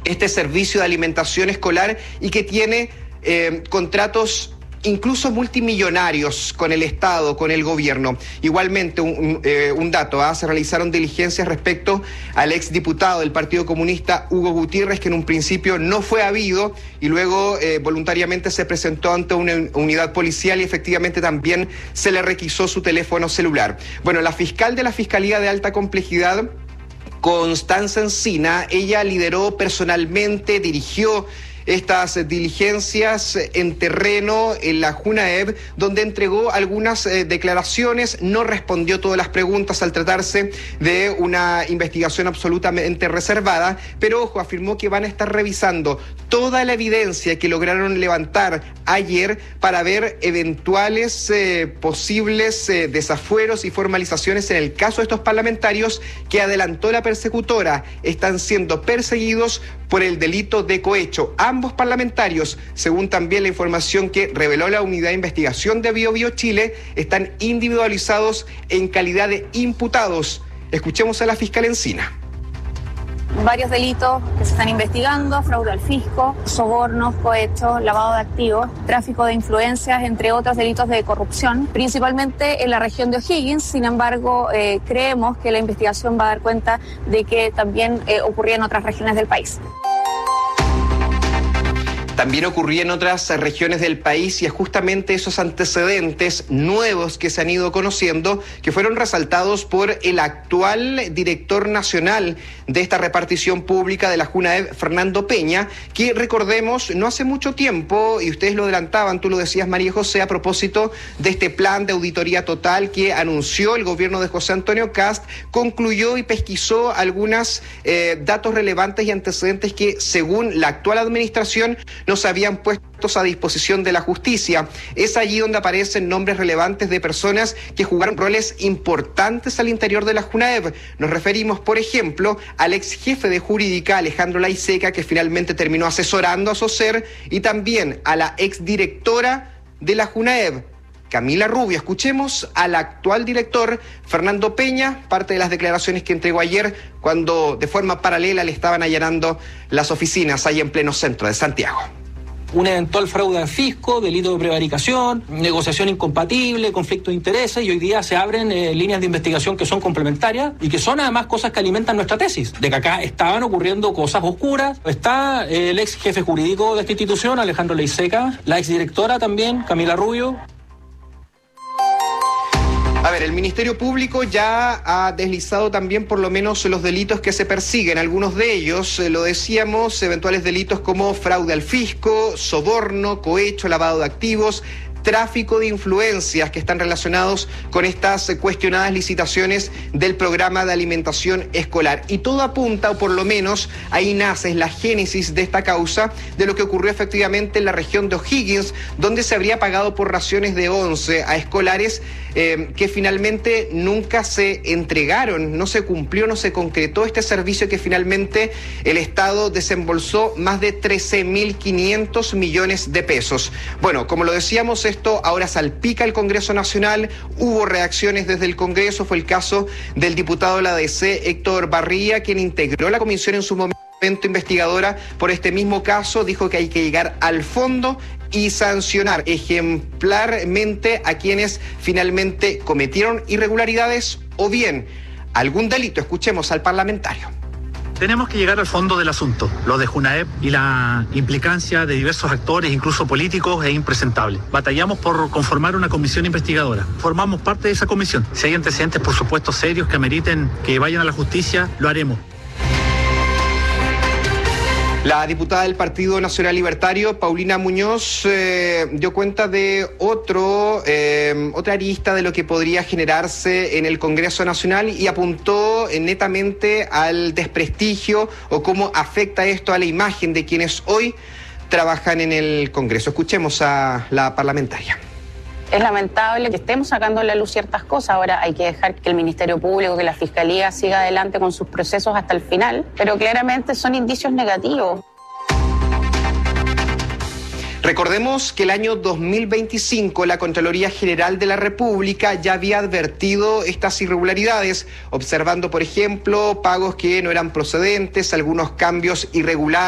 este servicio de alimentación escolar y que tiene contratos incluso multimillonarios con el Estado, con el gobierno. Igualmente, un dato, se realizaron diligencias respecto al exdiputado del Partido Comunista, Hugo Gutiérrez, que en un principio no fue habido y luego voluntariamente se presentó ante una unidad policial y efectivamente también se le requisó su teléfono celular. Bueno, la fiscal de la Fiscalía de Alta Complejidad, Constanza Encina, ella lideró personalmente, dirigió estas diligencias en terreno en la JUNAEV, donde entregó algunas declaraciones, no respondió todas las preguntas al tratarse de una investigación absolutamente reservada, pero ojo, afirmó que van a estar revisando toda la evidencia que lograron levantar ayer para ver eventuales posibles desafueros y formalizaciones en el caso de estos parlamentarios que adelantó la persecutora. Están siendo perseguidos por el delito de cohecho. Ambos parlamentarios, según también la información que reveló la Unidad de Investigación de BioBio Chile, están individualizados en calidad de imputados. Escuchemos a la fiscal Encina. Varios delitos que se están investigando: fraude al fisco, sobornos, cohecho, lavado de activos, tráfico de influencias, entre otros delitos de corrupción, principalmente en la región de O'Higgins. Sin embargo, creemos que la investigación va a dar cuenta de que también ocurría en otras regiones del país. También ocurría en otras regiones del país y es justamente esos antecedentes nuevos que se han ido conociendo que fueron resaltados por el actual director nacional de esta repartición pública de la JUNAEV, Fernando Peña, que recordemos no hace mucho tiempo, y ustedes lo adelantaban, tú lo decías María José, a propósito de este plan de auditoría total que anunció el gobierno de José Antonio Kast, concluyó y pesquisó algunos datos relevantes y antecedentes que según la actual administración nos habían puestos a disposición de la justicia. Es allí donde aparecen nombres relevantes de personas que jugaron roles importantes al interior de la JUNAEV. Nos referimos, por ejemplo, al ex jefe de jurídica, Alejandro Laiseca, que finalmente terminó asesorando a SOSER, y también a la ex directora de la JUNAEV, Camila Rubio. Escuchemos al actual director, Fernando Peña, parte de las declaraciones que entregó ayer cuando de forma paralela le estaban allanando las oficinas ahí en pleno centro de Santiago. Un eventual fraude al fisco, delito de prevaricación, negociación incompatible, conflicto de intereses, y hoy día se abren líneas de investigación que son complementarias y que son además cosas que alimentan nuestra tesis, de que acá estaban ocurriendo cosas oscuras. Está el ex jefe jurídico de esta institución, Alejandro Laiseca, la ex directora también, Camila Rubio. A ver, el Ministerio Público ya ha deslizado también por lo menos los delitos que se persiguen. Algunos de ellos, lo decíamos, eventuales delitos como fraude al fisco, soborno, cohecho, lavado de activos, tráfico de influencias que están relacionados con estas cuestionadas licitaciones del programa de alimentación escolar. Y todo apunta, o por lo menos ahí nace la génesis de esta causa, de lo que ocurrió efectivamente en la región de O'Higgins, donde se habría pagado por raciones de once a escolares que finalmente nunca se entregaron, no se cumplió, no se concretó este servicio que finalmente el Estado desembolsó más de 13.500 millones de pesos. Bueno, como lo decíamos, esto ahora salpica el Congreso Nacional, hubo reacciones desde el Congreso, fue el caso del diputado de la DC, Héctor Barría, quien integró la comisión en su momento investigadora por este mismo caso, dijo que hay que llegar al fondo y sancionar ejemplarmente a quienes finalmente cometieron irregularidades o bien algún delito. Escuchemos al parlamentario. Tenemos que llegar al fondo del asunto. Lo de JUNAEV y la implicancia de diversos actores, incluso políticos, es impresentable. Batallamos por conformar una comisión investigadora. Formamos parte de esa comisión. Si hay antecedentes, por supuesto, serios que ameriten que vayan a la justicia, lo haremos. La diputada del Partido Nacional Libertario, Paulina Muñoz, dio cuenta de otra arista de lo que podría generarse en el Congreso Nacional y apuntó netamente al desprestigio o cómo afecta esto a la imagen de quienes hoy trabajan en el Congreso. Escuchemos a la parlamentaria. Es lamentable que estemos sacando a la luz ciertas cosas. Ahora hay que dejar que el Ministerio Público, que la Fiscalía siga adelante con sus procesos hasta el final, pero claramente son indicios negativos. Recordemos que el año 2025 la Contraloría General de la República ya había advertido estas irregularidades, observando, por ejemplo, pagos que no eran procedentes, algunos cambios irregulares